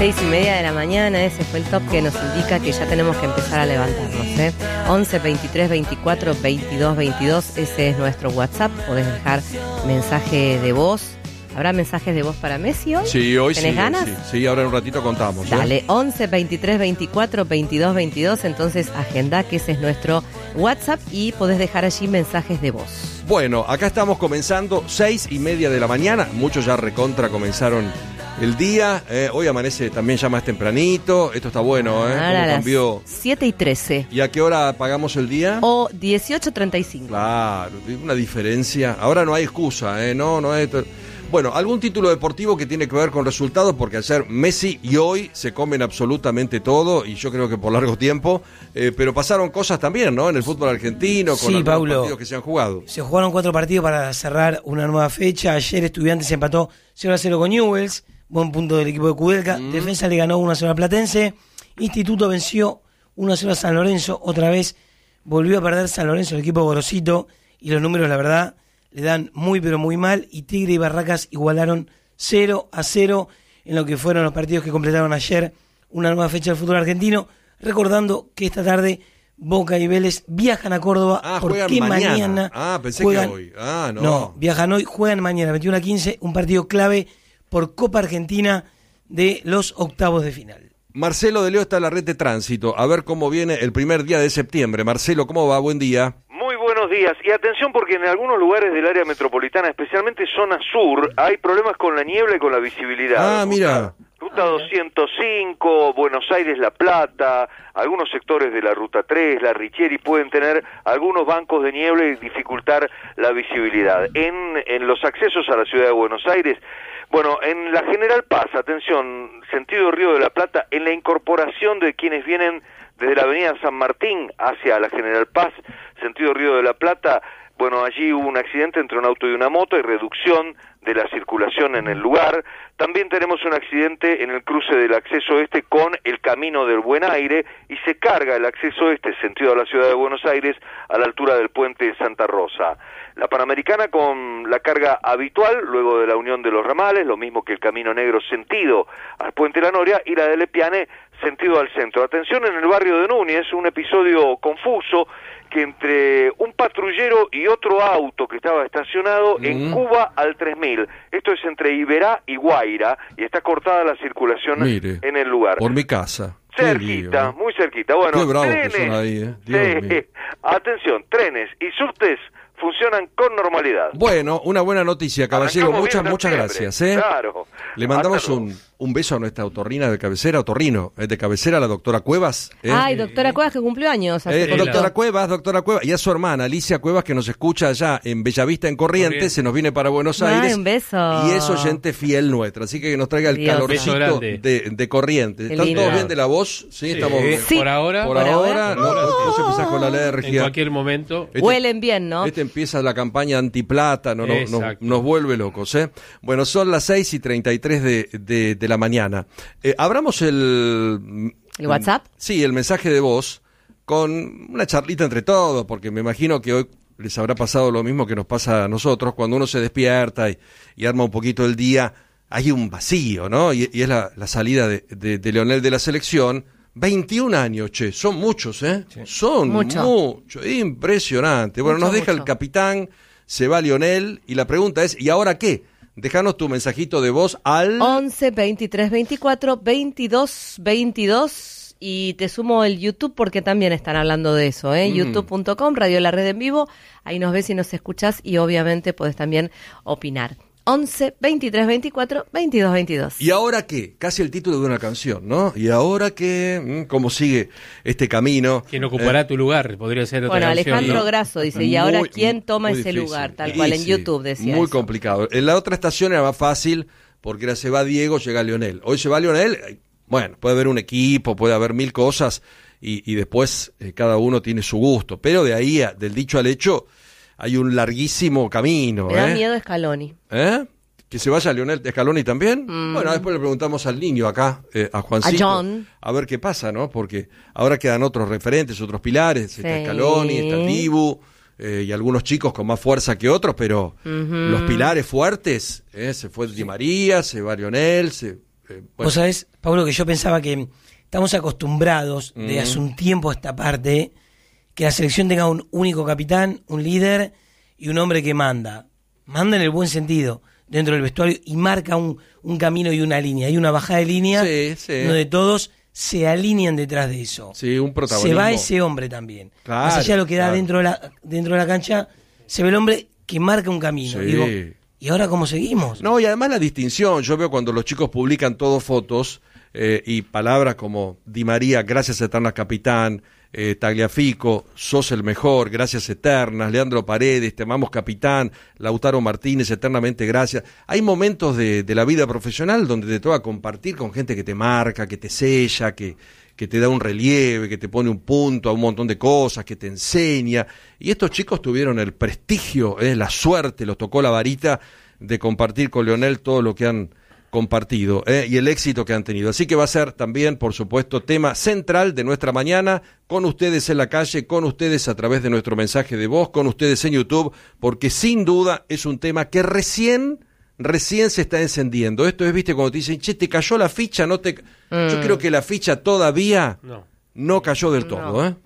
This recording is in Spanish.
6:30 de la mañana, ese fue el top que nos indica que ya tenemos que empezar a levantarnos, 11 23 24 22 22, ese es nuestro WhatsApp, podés dejar mensaje de voz. ¿Habrá mensajes de voz para Messi hoy? Sí, hoy ¿Tenés sí. ganas? Sí, ahora en un ratito contamos. Dale, 11 23 24 22 22, entonces agenda que ese es nuestro WhatsApp y podés dejar allí mensajes de voz. Bueno, acá estamos comenzando 6:30 de la mañana, muchos ya recontra comenzaron el día, hoy amanece también ya más tempranito, esto está bueno, Ahora ¿Cómo cambió? 7:13. ¿Y a qué hora apagamos el día? O 18:35. Claro, una diferencia, ahora no hay excusa, no hay... Bueno, algún título deportivo que tiene que ver con resultados, porque ayer Messi y hoy se comen absolutamente todo, y yo creo que por largo tiempo, pero pasaron cosas también, ¿no? En el fútbol argentino, con sí, algunos Paulo, partidos que se han jugado. Se jugaron 4 partidos para cerrar una nueva fecha. Ayer Estudiantes empató 0-0 con Newell's, buen punto del equipo de Kudelka. Defensa le ganó 1-0 a Platense. Instituto venció 1-0 a San Lorenzo. Otra vez volvió a perder San Lorenzo, el equipo Gorosito, y los números, la verdad, le dan muy pero muy mal, y Tigre y Barracas igualaron 0-0 en lo que fueron los partidos que completaron ayer una nueva fecha del fútbol argentino, recordando que esta tarde Boca y Vélez viajan a Córdoba, porque mañana pensé juegan, que hoy. no, viajan hoy, juegan mañana 21:15, un partido clave por Copa Argentina de los octavos de final. Marcelo de Leo está en la red de tránsito, a ver cómo viene el primer día de septiembre. Marcelo, ¿cómo va? Buen día. Muy buenos días, y atención porque en algunos lugares del área metropolitana, especialmente zona sur, hay problemas con la niebla y con la visibilidad. Mira. Ruta 205, Buenos Aires, La Plata, algunos sectores de la Ruta 3, la Richieri pueden tener algunos bancos de niebla y dificultar la visibilidad. En los accesos a la ciudad de Buenos Aires, bueno, en la General Paz, atención, sentido Río de la Plata, en la incorporación de quienes vienen desde la avenida San Martín hacia la General Paz, sentido Río de la Plata, bueno, allí hubo un accidente entre un auto y una moto y reducción de la circulación en el lugar. También tenemos un accidente en el cruce del acceso este con el camino del Buen Aire, y se carga el acceso este, sentido a la ciudad de Buenos Aires, a la altura del puente Santa Rosa. La Panamericana con la carga habitual, luego de la unión de los ramales, lo mismo que el camino negro sentido al puente La Noria, y la de Lepiane sentido al centro. Atención en el barrio de Núñez, un episodio confuso, que entre un patrullero y otro auto que estaba estacionado en Cuba al 3000, esto es entre Iberá y Guaira, y está cortada la circulación en el lugar. Por mi casa. Cerquita, muy cerquita. Bueno, qué bravos trenes, que son ahí, Dios mío. Atención, trenes y subtes funcionan con normalidad. Bueno, una buena noticia, caballero. Muchas gracias. Claro. Le mandamos un beso a nuestra otorrina de cabecera, otorrino de cabecera, la doctora Cuevas. Ay, doctora Cuevas, que cumplió años hace poquito. Doctora Cuevas, y a su hermana Alicia Cuevas, que nos escucha allá en Bellavista, en Corrientes, se nos viene para Buenos Aires. Un beso. Y es oyente fiel nuestra, así que nos traiga el calorcito de Corrientes. ¿Están todos bien de la voz? Sí, estamos bien. Sí. Por ahora. No se empieza con la alergia. En cualquier momento. Huelen bien, ¿no? Empieza la campaña antiplata, nos vuelve locos, Bueno, son las 6:33 de la mañana. Abramos el WhatsApp. Sí, el mensaje de voz con una charlita entre todos, porque me imagino que hoy les habrá pasado lo mismo que nos pasa a nosotros, cuando uno se despierta y arma un poquito el día, hay un vacío, ¿no? Y es la salida de Leonel de la selección. 21 años, son muchos, Sí. Son muchos, impresionante. Bueno, nos deja el capitán, se va Leonel, y la pregunta es, ¿y ahora qué? Déjanos tu mensajito de voz al 11 23 24 22 22, y te sumo el YouTube porque también están hablando de eso, youtube.com, Radio La Red en Vivo, ahí nos ves y nos escuchás, y obviamente podés también opinar. 11 23 24 22 22. ¿Y ahora qué? Casi el título de una canción, ¿no? ¿Y ahora qué? ¿Cómo sigue este camino? ¿Quién ocupará tu lugar? Podría ser otra canción. Alejandro ¿no? Grasso dice, ¿y ahora quién toma ese difícil. lugar? Tal cual, en YouTube decía muy eso. complicado. En la otra estación era más fácil, porque era se va Diego, llega Leonel. Hoy se va Leonel, bueno, puede haber un equipo, puede haber mil cosas, y después cada uno tiene su gusto. Pero de ahí, del dicho al hecho, hay un larguísimo camino. Me da miedo Scaloni. ¿Que se vaya Leonel Scaloni también? Bueno, después le preguntamos al niño acá, a Juancito, a John, a ver qué pasa, ¿no? Porque ahora quedan otros referentes, otros pilares, está Scaloni, está Dibu, y algunos chicos con más fuerza que otros, pero los pilares fuertes, se fue Di María, se va Leonel, Vos sabés, Pablo, que yo pensaba que estamos acostumbrados de hace un tiempo a esta parte, que la selección tenga un único capitán, un líder y un hombre que manda. Manda en el buen sentido, dentro del vestuario, y marca un camino y una línea. Hay una bajada de línea donde todos se alinean detrás de eso. Sí, un protagonismo. Se va ese hombre también. Claro, más allá de lo que da dentro de la cancha, se ve el hombre que marca un camino. Sí. Digo, ¿y ahora cómo seguimos? No, y además la distinción. Yo veo cuando los chicos publican todo fotos y palabras como Di María, gracias eternas capitán, Tagliafico, sos el mejor, gracias eternas, Leandro Paredes, te amamos capitán, Lautaro Martínez, eternamente gracias. Hay momentos de la vida profesional donde te toca compartir con gente que te marca, que te sella, que te da un relieve, que te pone un punto a un montón de cosas, que te enseña. Y estos chicos tuvieron el prestigio, la suerte, los tocó la varita de compartir con Leonel todo lo que han compartido y el éxito que han tenido. Así que va a ser también, por supuesto, tema central de nuestra mañana, con ustedes en la calle, con ustedes a través de nuestro mensaje de voz, con ustedes en YouTube, porque sin duda es un tema que recién se está encendiendo. Esto es, viste, cuando te dicen, che, te cayó la ficha, no te... Yo creo que la ficha todavía no cayó del todo,